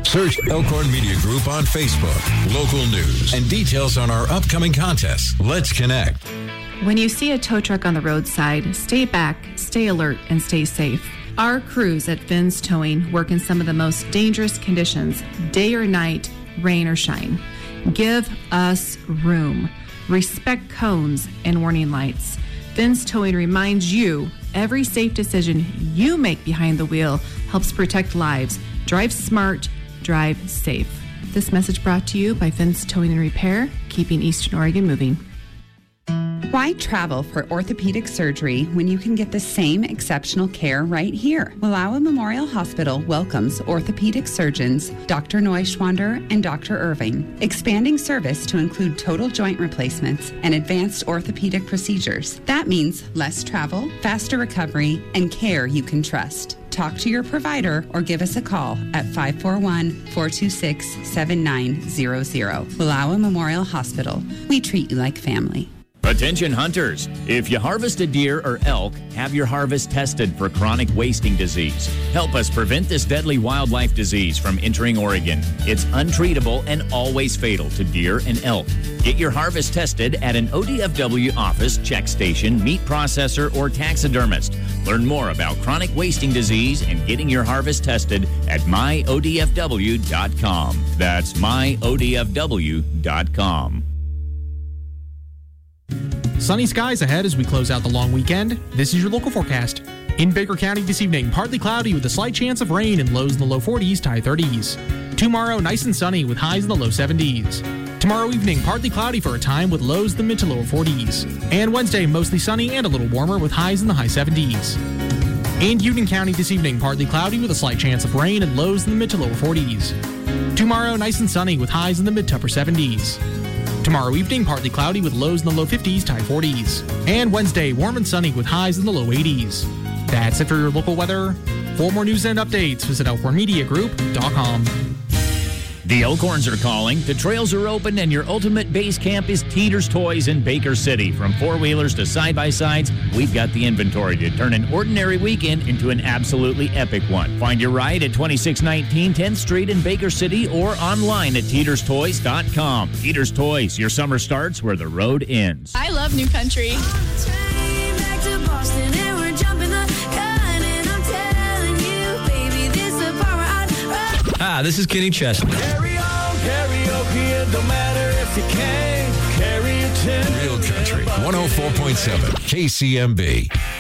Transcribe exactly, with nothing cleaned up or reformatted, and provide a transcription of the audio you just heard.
Search Elkhorn Media Group on Facebook, local news, and details on our upcoming contests. Let's connect. When you see a tow truck on the roadside, stay back, stay alert, and stay safe. Our crews at Finn's Towing work in some of the most dangerous conditions, day or night, rain or shine. Give us room. Respect cones and warning lights. Finn's Towing reminds you every safe decision you make behind the wheel helps protect lives. Drive smart, drive safe. This message brought to you by Finn's Towing and Repair, keeping Eastern Oregon moving. Why travel for orthopedic surgery when you can get the same exceptional care right here? Wallowa Memorial Hospital welcomes orthopedic surgeons Doctor Neuschwander and Doctor Irving, expanding service to include total joint replacements and advanced orthopedic procedures. That means less travel, faster recovery, and care you can trust. Talk to your provider or give us a call at five four one, four two six, seven nine zero zero. Wallowa Memorial Hospital. We treat you like family. Attention hunters, if you harvest a deer or elk, have your harvest tested for chronic wasting disease. Help us prevent this deadly wildlife disease from entering Oregon. It's untreatable and always fatal to deer and elk. Get your harvest tested at an O D F W office, check station, meat processor, or taxidermist. Learn more about chronic wasting disease and getting your harvest tested at my O D F W dot com. That's my O D F W dot com. Sunny skies ahead as we close out the long weekend. This is your local forecast. In Baker County this evening, partly cloudy with a slight chance of rain and lows in the low forties to high thirties. Tomorrow, nice and sunny with highs in the low seventies. Tomorrow evening, partly cloudy for a time with lows in the mid to lower forties. And Wednesday, mostly sunny and a little warmer with highs in the high seventies. And Union County this evening, partly cloudy with a slight chance of rain and lows in the mid to lower forties. Tomorrow, nice and sunny with highs in the mid to upper seventies. Tomorrow evening, partly cloudy with lows in the low fifties to high forties. And Wednesday, warm and sunny with highs in the low eighties. That's it for your local weather. For more news and updates, visit elkhorn media group dot com. The Elkhorns are calling, the trails are open, and your ultimate base camp is Teeter's Toys in Baker City. From four-wheelers to side-by-sides, we've got the inventory to turn an ordinary weekend into an absolutely epic one. Find your ride at twenty-six nineteen tenth Street in Baker City or online at teeters toys dot com. Teeter's Toys, your summer starts where the road ends. I love New Country. Hi, this is Kenny Chesney. Carry on, karaoke, it don't matter if you can. Carry your tune. Real Country, one oh four point seven K C M B.